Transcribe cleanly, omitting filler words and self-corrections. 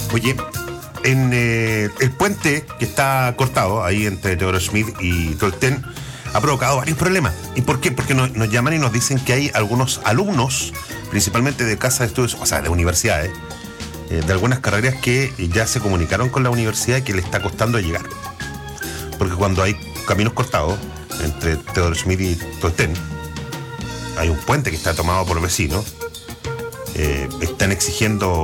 Oye, en el puente que está cortado ahí entre Teodoro Schmidt y Tolten ha provocado varios problemas. ¿Y por qué? Porque nos llaman y nos dicen que hay algunos alumnos, principalmente de casas de estudios, o sea, de universidades, de algunas carreras que ya se comunicaron con la universidad y que le está costando llegar. Porque cuando hay caminos cortados entre Teodoro Schmidt y Tolten, hay un puente que está tomado por vecinos, están exigiendo